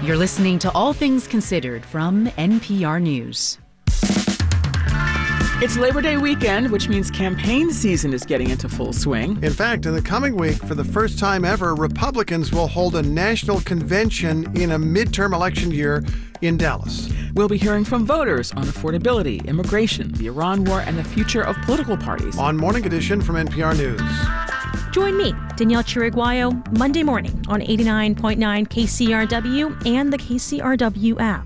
You're listening to All Things Considered from NPR News. It's Labor Day weekend, which means campaign season is getting into full swing. In fact, in the coming week, for the first time ever, Republicans will hold a national convention in a midterm election year in Dallas. We'll be hearing from voters on affordability, immigration, the Iran war, and the future of political parties. On Morning Edition from NPR News. Join me, Danielle Chiriguayo, Monday morning on 89.9 KCRW and the KCRW app.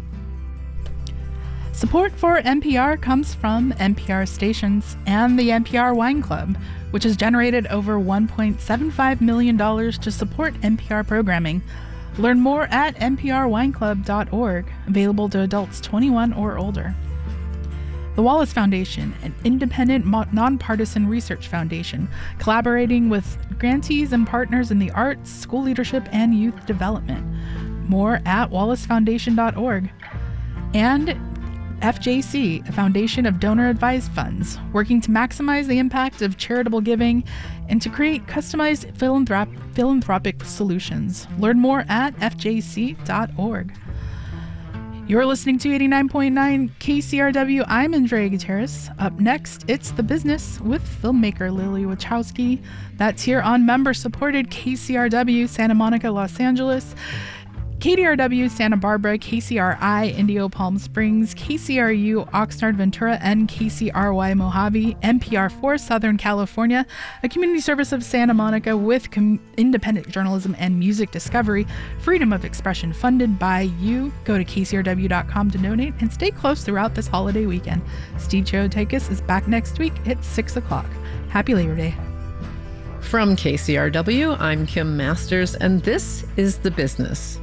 Support for NPR comes from NPR stations and the NPR Wine Club, which has generated over $1.75 million to support NPR programming. Learn more at nprwineclub.org, available to adults 21 or older. The Wallace Foundation, an independent, nonpartisan research foundation, collaborating with grantees and partners in the arts, school leadership, and youth development. More at wallacefoundation.org. And FJC, a foundation of donor-advised funds, working to maximize the impact of charitable giving and to create customized philanthropic solutions. Learn more at fjc.org. You're listening to 89.9 KCRW. I'm Andrea Gutierrez. Up next, it's The Business with filmmaker Lily Wachowski. That's here on member-supported KCRW, Santa Monica, Los Angeles, KDRW, Santa Barbara, KCRI, Indio Palm Springs, KCRU, Oxnard, Ventura, and KCRY, Mojave, NPR4, Southern California, a community service of Santa Monica with independent journalism and music discovery, freedom of expression funded by you. Go to kcrw.com to donate and stay close throughout this holiday weekend. Steve Chiotakis is back next week at 6 o'clock. Happy Labor Day. From KCRW, I'm Kim Masters, and this is The Business.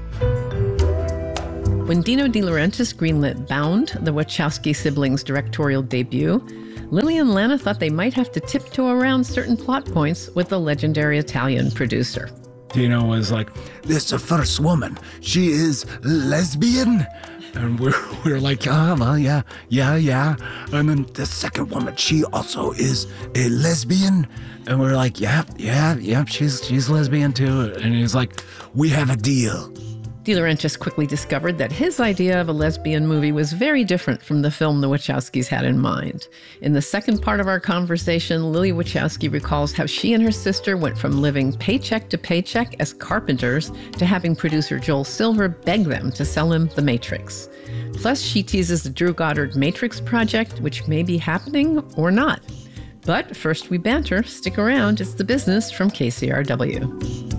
When Dino De Laurentiis greenlit Bound, the Wachowski siblings' directorial debut, Lily and Lana thought they might have to tiptoe around certain plot points with the legendary Italian producer. Dino was like, "This is the first woman. She is lesbian." And we're like, "Oh, well, yeah. And then the second woman, she also is a lesbian." And we're like, yeah, she's lesbian too. And he's like, "We have a deal." De Laurentiis quickly discovered that his idea of a lesbian movie was very different from the film the Wachowskis had in mind. In the second part of our conversation, Lily Wachowski recalls how she and her sister went from living paycheck to paycheck as carpenters to having producer Joel Silver beg them to sell him The Matrix. Plus, she teases the Drew Goddard Matrix project, which may be happening or not. But first we banter. Stick around. It's The Business from KCRW.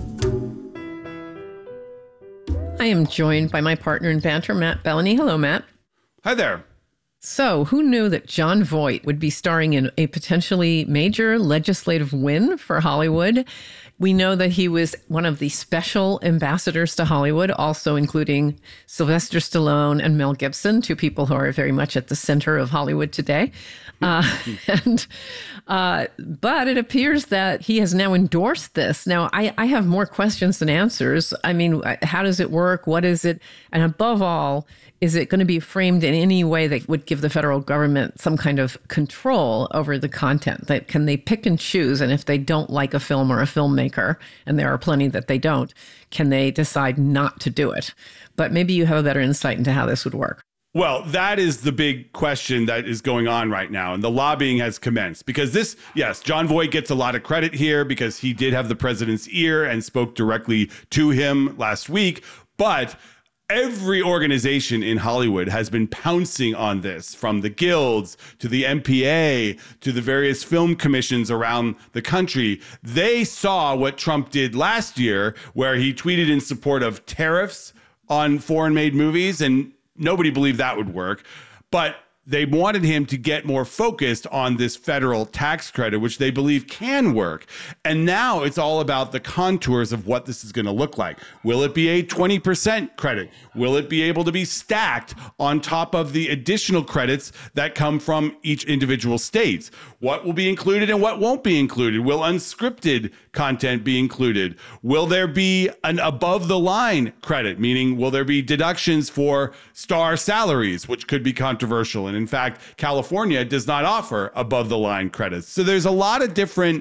I am joined by my partner in banter, Matt Bellany. Hello, Matt. Hi there. So, who knew that Jon Voight would be starring in a potentially major legislative win for Hollywood? We know that he was one of the special ambassadors to Hollywood, also including Sylvester Stallone and Mel Gibson, two people who are very much at the center of Hollywood today. But it appears that he has now endorsed this. Now, I have more questions than answers. I mean, how does it work? What is it? And above all, is it going to be framed in any way that would give the federal government some kind of control over the content? That can they pick and choose? And if they don't like a film or a filmmaker, and there are plenty that they don't, can they decide not to do it? But maybe you have a better insight into how this would work. Well, that is the big question that is going on right now. And the lobbying has commenced because Jon Voight gets a lot of credit here because he did have the president's ear and spoke directly to him last week. But every organization in Hollywood has been pouncing on this, from the guilds to the MPA to the various film commissions around the country. They saw what Trump did last year, where he tweeted in support of tariffs on foreign-made movies, and nobody believed that would work. But they wanted him to get more focused on this federal tax credit, which they believe can work. And now it's all about the contours of what this is going to look like. Will it be a 20% credit? Will it be able to be stacked on top of the additional credits that come from each individual state? What will be included and what won't be included? Will unscripted content be included? Will there be an above the line credit, meaning will there be deductions for star salaries, which could be controversial? And in fact, California does not offer above the line credits. So there's a lot of different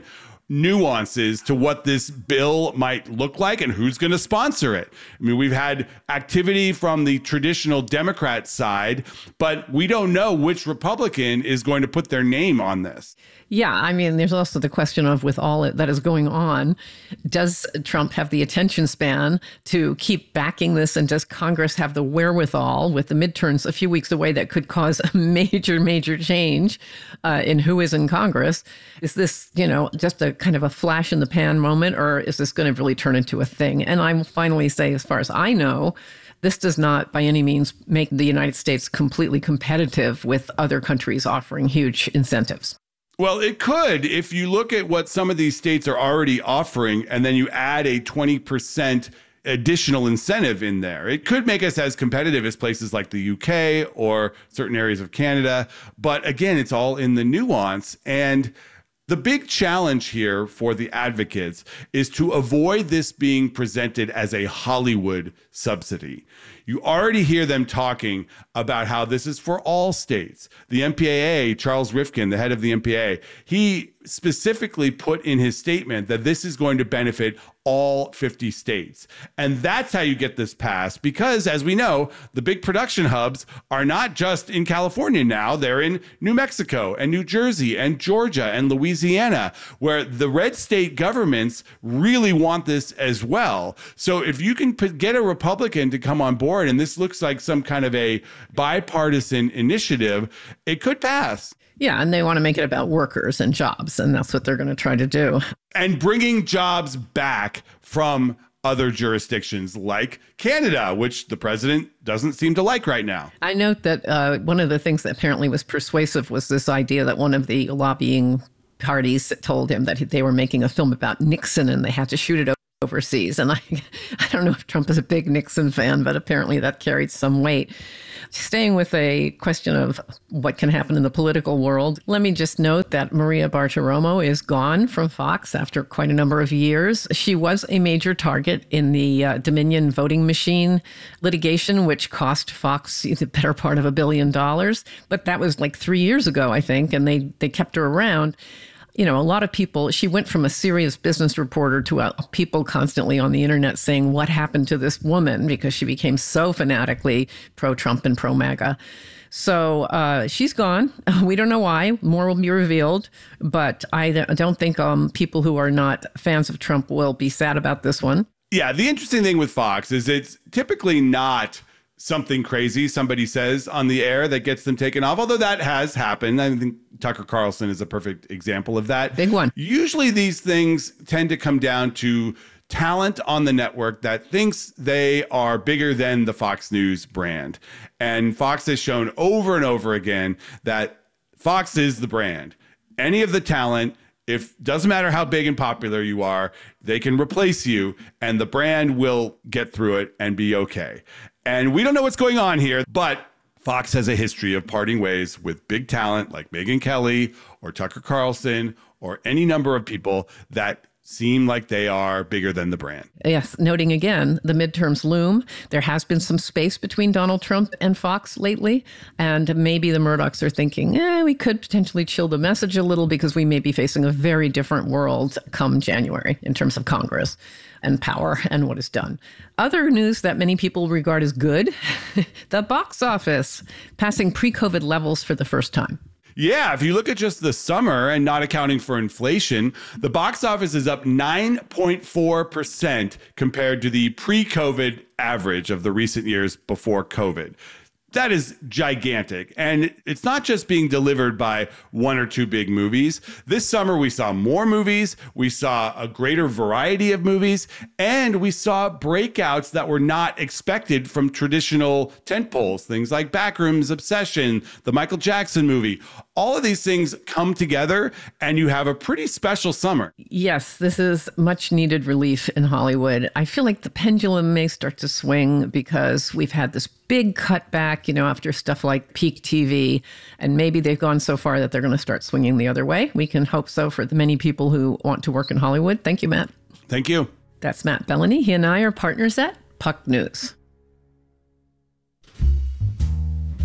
nuances to what this bill might look like and who's going to sponsor it. I mean, we've had activity from the traditional Democrat side, but we don't know which Republican is going to put their name on this. Yeah, I mean, there's also the question of, with all that is going on, does Trump have the attention span to keep backing this? And does Congress have the wherewithal, with the midterms a few weeks away, that could cause a major change in who is in Congress? Is this, just a kind of a flash in the pan moment, or is this going to really turn into a thing? And I will finally say, as far as I know, this does not by any means make the United States completely competitive with other countries offering huge incentives. Well, it could, if you look at what some of these states are already offering, and then you add a 20% additional incentive in there. It could make us as competitive as places like the UK or certain areas of Canada. But again, it's all in the nuance. And the big challenge here for the advocates is to avoid this being presented as a Hollywood subsidy. You already hear them talking about how this is for all states. The MPAA, Charles Rifkin, the head of the MPAA, he specifically put in his statement that this is going to benefit all 50 states. And that's how you get this passed, because as we know, the big production hubs are not just in California now, they're in New Mexico and New Jersey and Georgia and Louisiana, where the red state governments really want this as well. So if you can get a Republican to come on board, and this looks like some kind of a bipartisan initiative, it could pass. Yeah, and they want to make it about workers and jobs, and that's what they're going to try to do. And bringing jobs back from other jurisdictions like Canada, which the president doesn't seem to like right now. I note that one of the things that apparently was persuasive was this idea that one of the lobbying parties told him that they were making a film about Nixon and they had to shoot it overseas. And I don't know if Trump is a big Nixon fan, but apparently that carried some weight. Staying with a question of what can happen in the political world, let me just note that Maria Bartiromo is gone from Fox after quite a number of years. She was a major target in the Dominion voting machine litigation, which cost Fox the better part of $1 billion. But that was like 3 years ago, I think, and they kept her around. A lot of people, she went from a serious business reporter to people constantly on the internet saying, what happened to this woman? Because she became so fanatically pro-Trump and pro-MAGA. So she's gone. We don't know why. More will be revealed. But I don't think people who are not fans of Trump will be sad about this one. Yeah, the interesting thing with Fox is it's typically not something crazy somebody says on the air that gets them taken off, although that has happened. I think Tucker Carlson is a perfect example of that. Big one. Usually these things tend to come down to talent on the network that thinks they are bigger than the Fox News brand. And Fox has shown over and over again that Fox is the brand. Any of the talent, doesn't matter how big and popular you are, they can replace you and the brand will get through it and be okay. And we don't know what's going on here, but Fox has a history of parting ways with big talent like Megyn Kelly or Tucker Carlson or any number of people that seem like they are bigger than the brand. Yes, noting again, the midterms loom. There has been some space between Donald Trump and Fox lately, and maybe the Murdochs are thinking, we could potentially chill the message a little because we may be facing a very different world come January in terms of Congress and power and what is done. Other news that many people regard as good, the box office passing pre-COVID levels for the first time. Yeah, if you look at just the summer and not accounting for inflation, the box office is up 9.4% compared to the pre-COVID average of the recent years before COVID. That is gigantic. And it's not just being delivered by one or two big movies. This summer, we saw more movies. We saw a greater variety of movies. And we saw breakouts that were not expected from traditional tentpoles, things like Backrooms, Obsession, the Michael Jackson movie. All of these things come together and you have a pretty special summer. Yes, this is much needed relief in Hollywood. I feel like the pendulum may start to swing because we've had this big cutback, after stuff like peak TV, and maybe they've gone so far that they're going to start swinging the other way. We can hope so for the many people who want to work in Hollywood. Thank you, Matt. Thank you. That's Matt Bellany. He and I are partners at Puck News.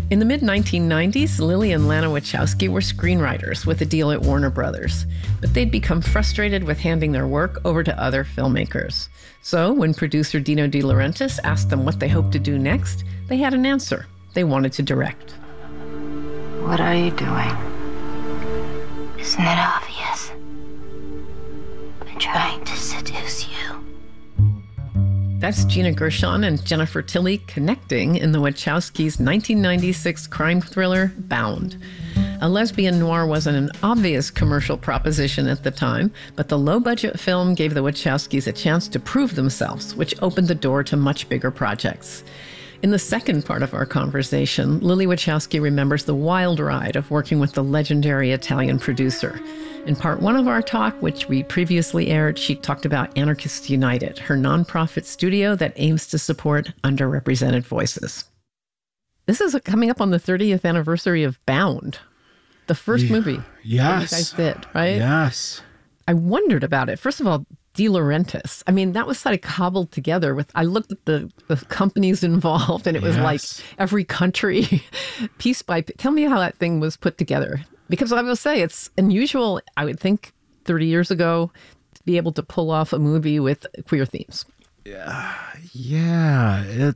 In the mid-1990s, Lily and Lana Wachowski were screenwriters with a deal at Warner Brothers, but they'd become frustrated with handing their work over to other filmmakers. So when producer Dino De Laurentiis asked them what they hoped to do next, they had an answer. They wanted to direct. What are you doing? Isn't it obvious? I'm trying to seduce you. That's Gina Gershon and Jennifer Tilly connecting in the Wachowskis' 1996 crime thriller, Bound. A lesbian noir wasn't an obvious commercial proposition at the time, but the low-budget film gave the Wachowskis a chance to prove themselves, which opened the door to much bigger projects. In the second part of our conversation, Lily Wachowski remembers the wild ride of working with the legendary Italian producer. In part one of our talk, which we previously aired, she talked about Anarchists United, her nonprofit studio that aims to support underrepresented voices. This is coming up on the 30th anniversary of Bound, the first movie yes. that you guys did, right? Yes. I wondered about it. First of all, De Laurentiis. I mean, that was sort of cobbled together with, I looked at the companies involved, and it was like every country, piece by piece. Tell me how that thing was put together. Because I will say it's unusual, I would think, 30 years ago, to be able to pull off a movie with queer themes. Yeah, it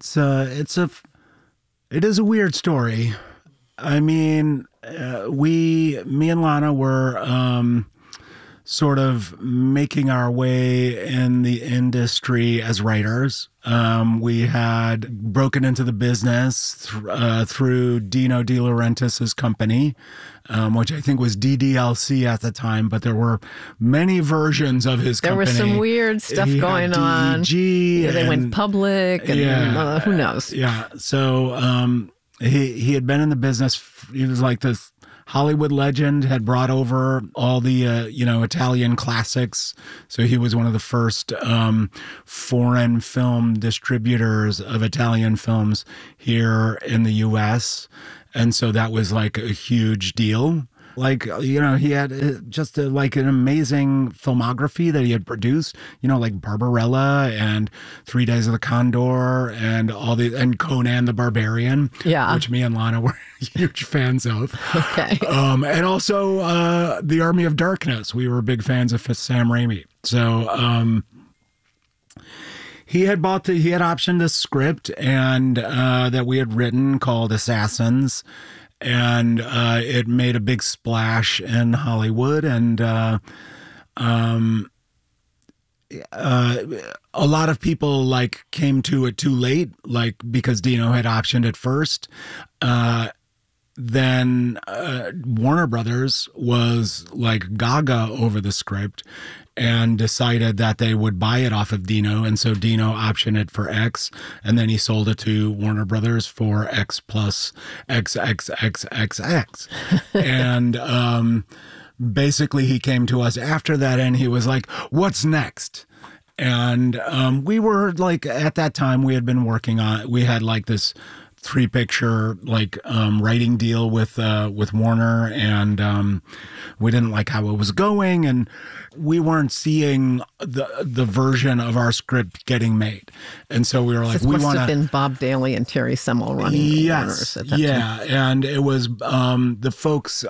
is a weird story. I mean, me and Lana were sort of making our way in the industry as writers. We had broken into the business through Dino De Laurentiis' company, which I think was DDLC at the time, but there were many versions of his company. There was some weird stuff going on. They went public, and who knows? Yeah. So he had been in the business. He was like this Hollywood legend, had brought over all the, Italian classics. So he was one of the first foreign film distributors of Italian films here in the U.S. And so that was like a huge deal. Like, he had just an amazing filmography that he had produced, like Barbarella and 3 Days of the Condor and and Conan the Barbarian, which me and Lana were huge fans of. Okay. And also The Army of Darkness. We were big fans of Sam Raimi. So he had optioned a script and that we had written called Assassins. And it made a big splash in Hollywood, and a lot of people came to it too late, because Dino had optioned it first. Then Warner Brothers was gaga over the script and decided that they would buy it off of Dino. And so Dino optioned it for X, and then he sold it to Warner Brothers for X plus XXXXX. And basically he came to us after that and he was like, what's next? And we were at that time we had this 3-picture writing deal with Warner, and we didn't like how it was going, and we weren't seeing the version of our script getting made, and so we were like, we want to. Must have been Bob Daly and Terry Semel running Warner's at that time. And it was the folks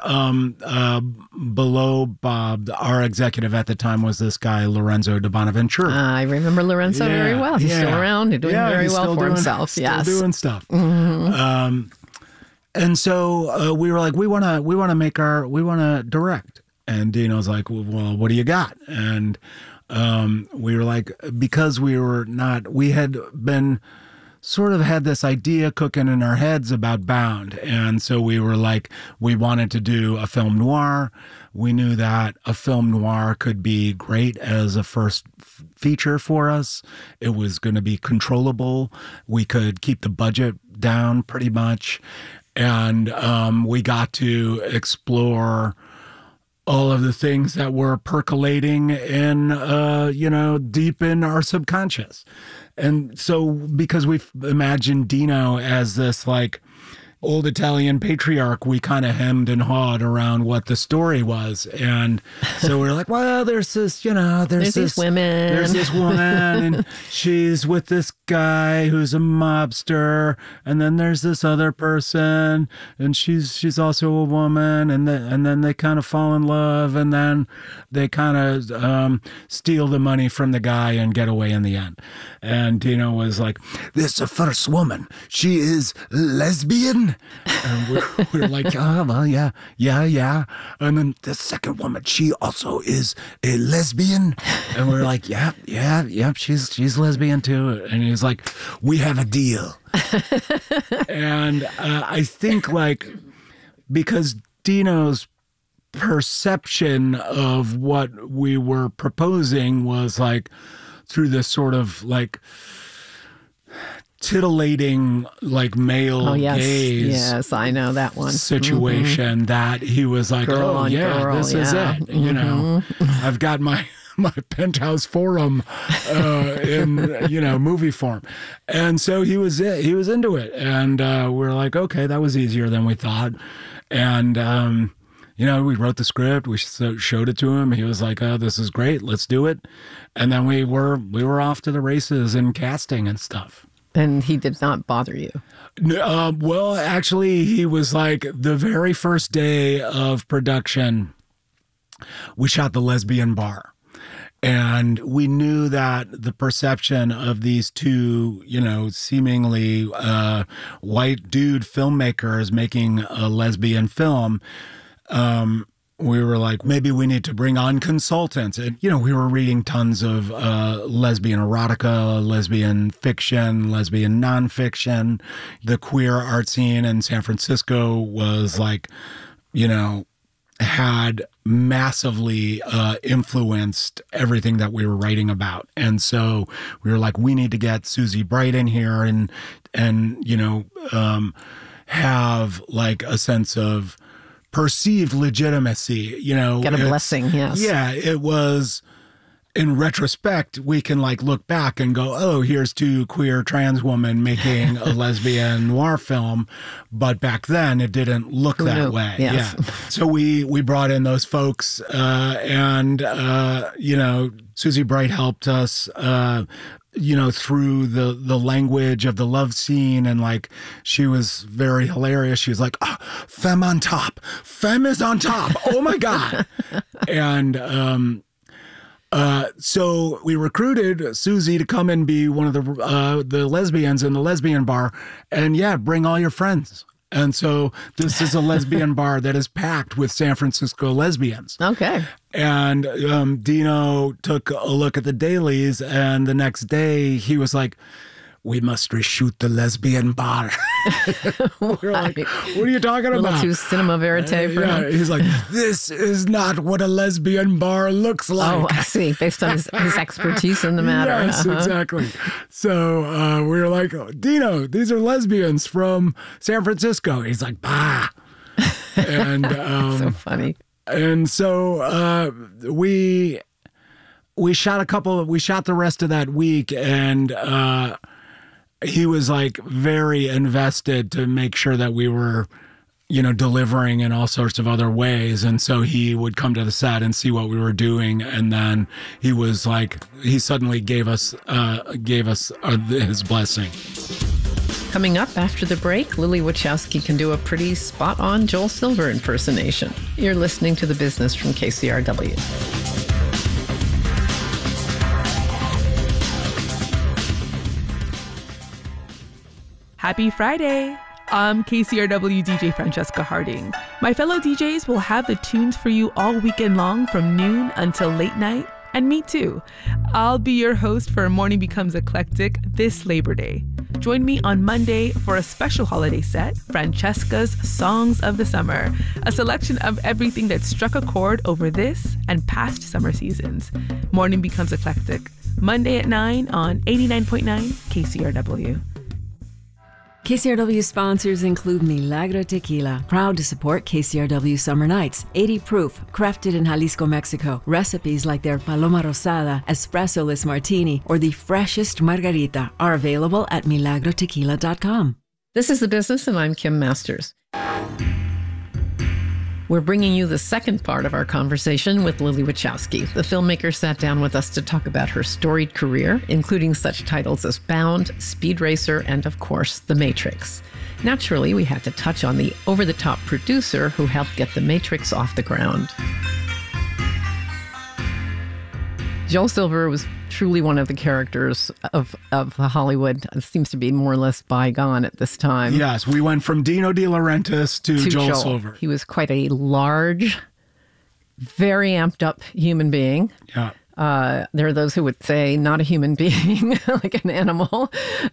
below Bob. Our executive at the time was this guy Lorenzo de Bonaventura. I remember Lorenzo very well. He's still around. He's doing very well for himself. Still doing stuff. Mm-hmm. And so we were like, we want to direct. And Dino's like, well, what do you got? And we were like, because we had been sort of had this idea cooking in our heads about Bound. And so we were like, we wanted to do a film noir. We knew that a film noir could be great as a first feature for us. It was going to be controllable. We could keep the budget down pretty much. And we got to explore all of the things that were percolating in, deep in our subconscious. And so because we've imagined Dino as this old Italian patriarch, we kind of hemmed and hawed around what the story was. And so we're like, well, there's this, there's these women. There's this woman and she's with this guy who's a mobster. And then there's this other person and she's also a woman. And then they kind of fall in love and then they kind of steal the money from the guy and get away in the end. And Dino was like, this is the first woman. She is lesbian. And we're like, oh, well, yeah. And then the second woman, she also is a lesbian. And we're like, yep, she's lesbian too. And he's like, we have a deal. And I think like, because Dino's perception of what we were proposing was like through this sort of like titillating like male gaze. Yes, I know that one. Situation that he was like, girl, is it. I've got my Penthouse Forum in movie form. And so he was into it. And we're like, okay, that was easier than we thought. And we wrote the script, we showed it to him. He was like, oh, this is great, let's do it. And then we were off to the races and casting and stuff. And he did not bother you? Well, actually, he was like, the very first day of production, we shot the lesbian bar. And we knew that the perception of these two, seemingly white dude filmmakers making a lesbian film, we were like, maybe we need to bring on consultants. And, we were reading tons of lesbian erotica, lesbian fiction, lesbian nonfiction. The queer art scene in San Francisco was like, had massively influenced everything that we were writing about. And so we were like, we need to get Susie Bright in here and have like a sense of perceived legitimacy, Get a blessing, yes. Yeah, it was, in retrospect, we can like look back and go, oh, here's two queer trans women making a lesbian noir film. But back then it didn't look that way. Yes. Yeah. So we brought in those folks and Susie Bright helped us through the language of the love scene. And like, she was very hilarious. She was like, oh, femme on top. Femme is on top. Oh my God. And so we recruited Susie to come and be one of the lesbians in the lesbian bar and bring all your friends. And so this is a lesbian bar that is packed with San Francisco lesbians. Okay. And Dino took a look at the dailies, and the next day he was like, we must reshoot the lesbian bar. We're like, what are you talking about? A little too cinema verite for him. He's like, this is not what a lesbian bar looks like. Oh, I see. Based on his expertise in the matter. Yes, exactly. So we were like, oh, Dino, these are lesbians from San Francisco. He's like, bah. And so funny. And so we shot the rest of that week, and he was like very invested to make sure that we were, delivering in all sorts of other ways. And so he would come to the set and see what we were doing. And then he was like, he suddenly gave us his blessing. Coming up after the break, Lily Wachowski can do a pretty spot-on Joel Silver impersonation. You're listening to The Business from KCRW. Happy Friday! I'm KCRW DJ Francesca Harding. My fellow DJs will have the tunes for you all weekend long from noon until late night, and me too. I'll be your host for Morning Becomes Eclectic this Labor Day. Join me on Monday for a special holiday set, Francesca's Songs of the Summer, a selection of everything that struck a chord over this and past summer seasons. Morning Becomes Eclectic, Monday at 9 on 89.9 KCRW. KCRW sponsors include Milagro Tequila, proud to support KCRW Summer Nights, 80 proof, crafted in Jalisco, Mexico. Recipes like their Paloma Rosada, Espresso-less Martini, or the freshest Margarita are available at milagrotequila.com. This is The Business, and I'm Kim Masters. We're bringing you the second part of our conversation with Lily Wachowski. The filmmaker sat down with us to talk about her storied career, including such titles as Bound, Speed Racer, and, of course, The Matrix. Naturally, we had to touch on the over-the-top producer who helped get The Matrix off the ground. Joel Silver was truly one of the characters of Hollywood. It seems to be more or less bygone at this time. Yes, we went from Dino De Laurentiis to Joel Silver. He was quite a large, very amped up human being. Yeah. There are those who would say not a human being, like an animal.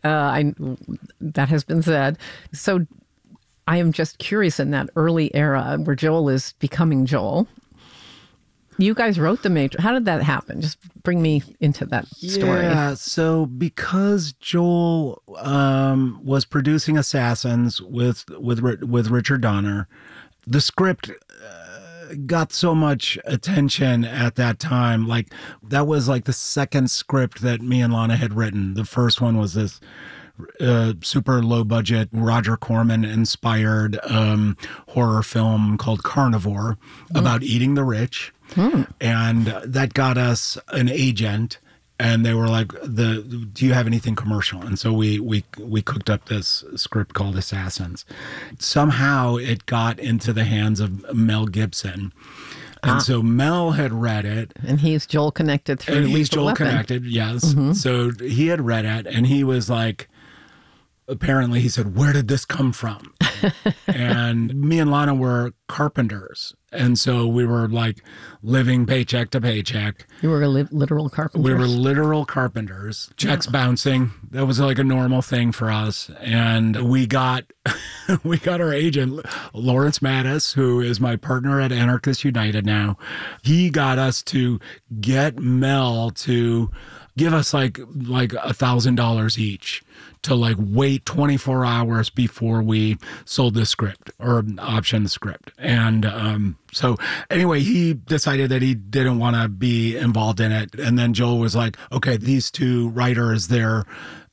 That has been said. So I am just curious, in that early era where Joel is becoming Joel, you guys wrote The Matrix. How did that happen? Just bring me into that story. Yeah, so because Joel was producing Assassins with Richard Donner, the script got so much attention at that time. Like, that was like the second script that me and Lana had written. The first one was this super low budget Roger Corman inspired horror film called Carnivore about eating the rich. And that got us an agent, and they were like, do you have anything commercial? And so we cooked up this script called Assassins. Somehow it got into the hands of Mel Gibson. And so Mel had read it. And he's Joel connected through Lethal Weapon. He's Joel connected, yes. So he had read it, and he was like, apparently he said, where did this come from? And me and Lana were carpenters. And so we were like living paycheck to paycheck. You were literal carpenters? We were literal carpenters. Checks bouncing. That was like a normal thing for us. And we got our agent, Lawrence Mattis, who is my partner at Anarchists United now. He got us to get Mel to give us like $1,000 each to like wait 24 hours before we sold the script or optioned the script. And so anyway, he decided that he didn't want to be involved in it. And then Joel was like, okay, these two writers, they've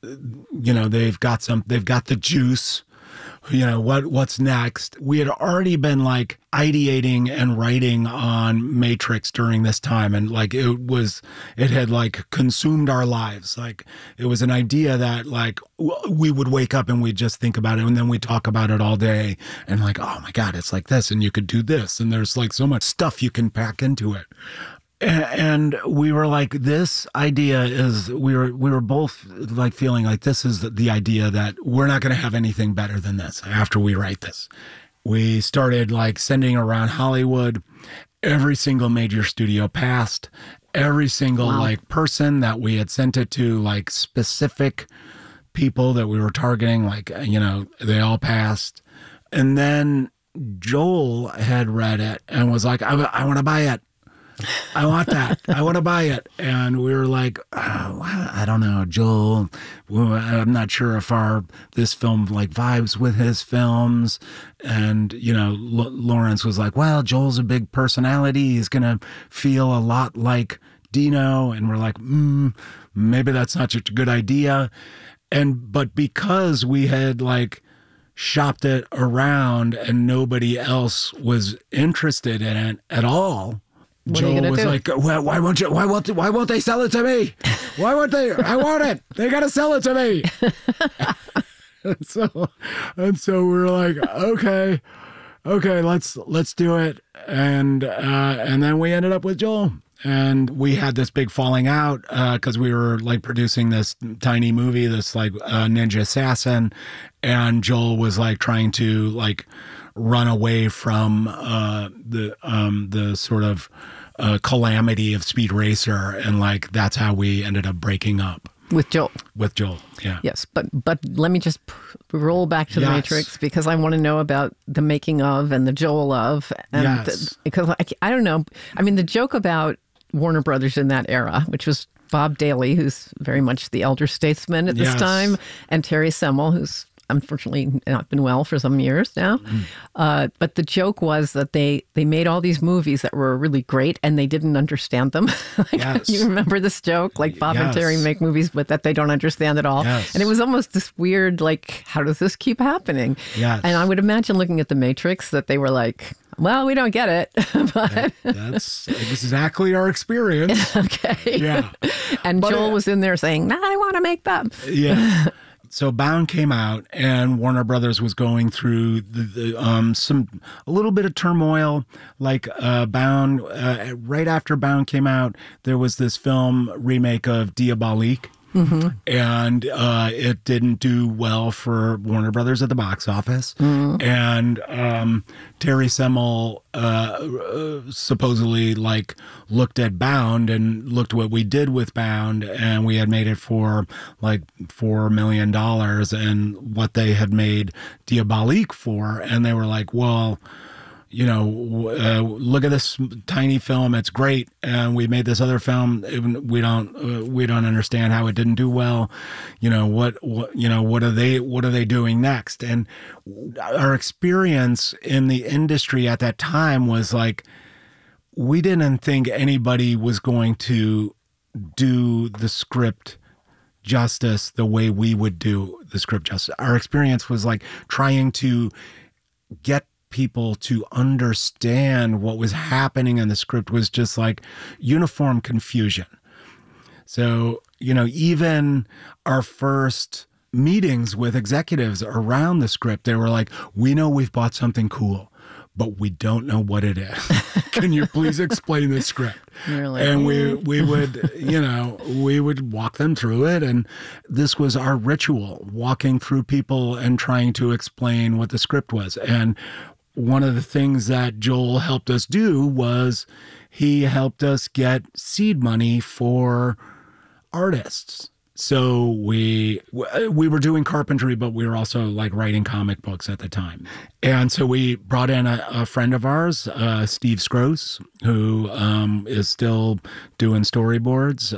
got the juice. What's next? We had already been like ideating and writing on Matrix during this time, and like it had like consumed our lives. Like, it was an idea that like we would wake up and we'd just think about it, and then we'd talk about it all day, and like, oh my God, it's like this, and you could do this, and there's like so much stuff you can pack into it. And we were like, this idea is, we were both like feeling like this is the idea that we're not going to have anything better than this after we write this. We started like sending around Hollywood. Every single major studio passed. Every single like person that we had sent it to, like specific people that we were targeting, like, they all passed. And then Joel had read it and was like, I want to buy it. I want that. I want to buy it. And we were like, I don't know, Joel, I'm not sure if this film like vibes with his films. And, Lawrence was like, well, Joel's a big personality. He's going to feel a lot like Dino. And we're like, maybe that's not such a good idea. But because we had like shopped it around and nobody else was interested in it at all, Joel was like, well, why won't they sell it to me? Why won't they? I want it. They got to sell it to me. and so we were like, okay, let's do it. And then we ended up with Joel, and we had this big falling out because we were like producing this tiny movie, this like ninja assassin, and Joel was like trying to like run away from the sort of calamity of Speed Racer, and like that's how we ended up breaking up with Joel. Yeah. Yes, but let me just roll back to The Matrix, because I want to know about the making of and the Joel of, and because I don't know. I mean, the joke about Warner Brothers in that era, which was Bob Daly, who's very much the elder statesman at this time, and Terry Semel, who's unfortunately not been well for some years now. But the joke was that they made all these movies that were really great and they didn't understand them. You remember this joke? Like Bob and Terry make movies but that they don't understand at all. And it was almost this weird, like, how does this keep happening? And I would imagine looking at The Matrix that they were like, well, we don't get it. But that's exactly our experience. And Joel was in there saying, nah, I want to make them. So Bound came out, and Warner Brothers was going through a little bit of turmoil. Like Bound, right after Bound came out, there was this film remake of Diabolique. And it didn't do well for Warner Brothers at the box office. And Terry Semel supposedly like looked at Bound and looked what we did with Bound, and we had made it for like $4 million and what they had made Diabolique for, and they were like, well, you know, look at this tiny film. It's great, and we made this other film. We don't understand how it didn't do well. You know what are they doing next? And our experience in the industry at that time was like, we didn't think anybody was going to do the script justice the way we would do the script justice. Our experience was like trying to get people to understand what was happening in the script was just like uniform confusion. So, you know, even our first meetings with executives around the script, they were like, we know we've bought something cool, but we don't know what it is. Can you please explain the script? Like, and we would, you know, we would walk them through it. And this was our ritual, walking through people and trying to explain what the script was. And one of the things that Joel helped us do was he helped us get seed money for artists. So we were doing carpentry, but we were also like writing comic books at the time. And so we brought in a friend of ours, Steve Scrose, who is still doing storyboards.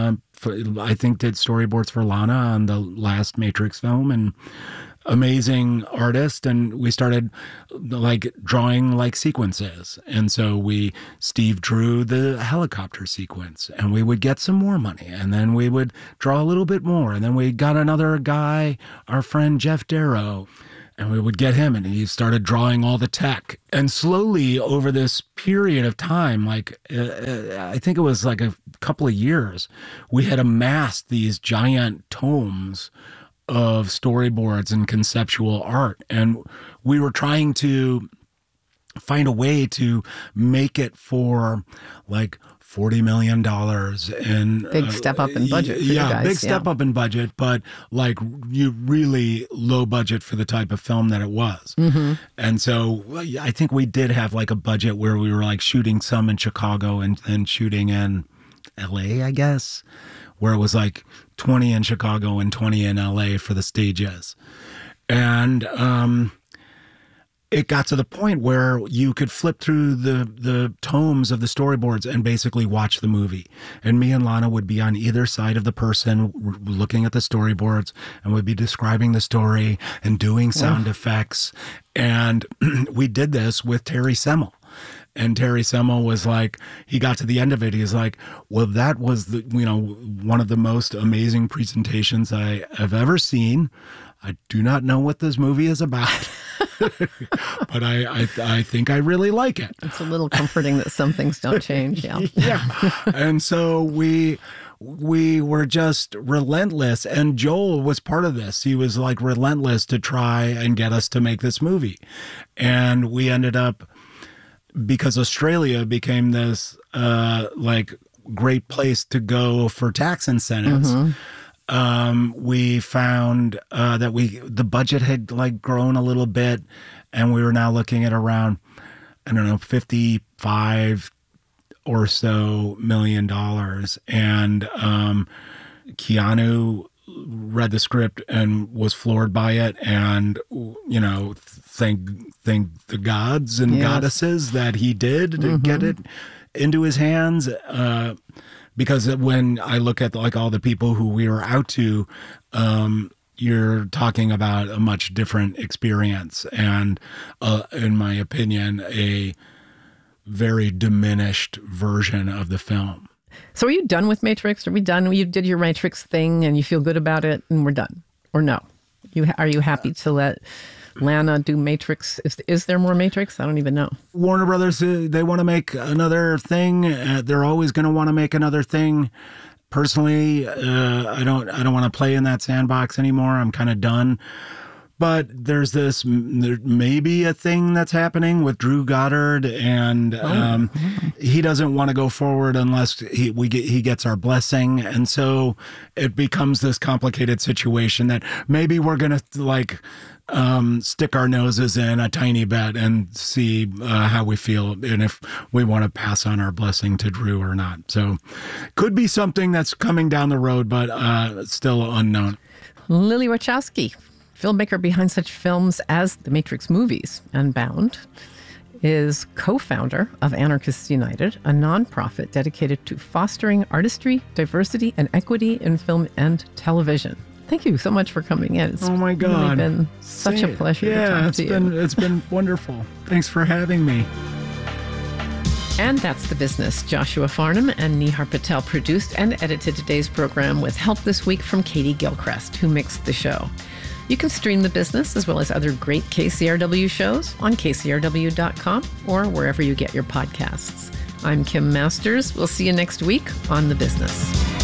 I think did storyboards for Lana on the last Matrix film, and amazing artist. And we started like drawing like sequences. And so Steve drew the helicopter sequence, and we would get some more money, and then we would draw a little bit more. And then we got another guy, our friend Jeff Darrow, and we would get him, and he started drawing all the tech. And slowly over this period of time, like I think it was like a couple of years, we had amassed these giant tomes of storyboards and conceptual art. And we were trying to find a way to make it for like $40 million and big step up in budget. For you guys. Big step up in budget, but like you really low budget for the type of film that it was. And so I think we did have like a budget where we were like shooting some in Chicago and then shooting in LA, I guess, where it was like 20 in Chicago and 20 in LA for the stages. And it got to the point where you could flip through the tomes of the storyboards and basically watch the movie. And me and Lana would be on either side of the person looking at the storyboards, and would be describing the story and doing sound effects. And we did this with Terry Semel. And Terry Semel was like, he got to the end of it. He's like, well, that was one of the most amazing presentations I have ever seen. I do not know what this movie is about, but I think I really like it. It's a little comforting that some things don't change. And so we were just relentless, and Joel was part of this. He was like relentless to try and get us to make this movie. And we ended up, because Australia became this like great place to go for tax incentives, we found that the budget had like grown a little bit, and we were now looking at around, I don't know, $55 or so million. And Keanu read the script and was floored by it, and thank the gods and goddesses that he did to get it into his hands. Because when I look at like all the people who we were out to, you're talking about a much different experience and, in my opinion, a very diminished version of the film. So are you done with Matrix? Are we done? You did your Matrix thing and you feel good about it and we're done? Or no? Are you happy to let Lana do Matrix? Is there more Matrix? I don't even know. Warner Brothers, they want to make another thing. They're always going to want to make another thing. Personally, I don't want to play in that sandbox anymore. I'm kind of done. But there may be a thing that's happening with Drew Goddard, and he doesn't want to go forward unless he gets our blessing. And so it becomes this complicated situation that maybe we're going to stick our noses in a tiny bit and see how we feel and if we want to pass on our blessing to Drew or not. So could be something that's coming down the road, but still unknown. Lily Wachowski, filmmaker behind such films as the Matrix movies and Bound, is co-founder of Anarchists United, a nonprofit dedicated to fostering artistry, diversity, and equity in film and television. Thank you so much for coming in. It's oh my God. Really been such a pleasure to talk to you. It's been wonderful. Thanks for having me. And that's The Business. Joshua Farnham and Nihar Patel produced and edited today's program with help this week from Katie Gilchrist, who mixed the show. You can stream The Business as well as other great KCRW shows on kcrw.com or wherever you get your podcasts. I'm Kim Masters. We'll see you next week on The Business.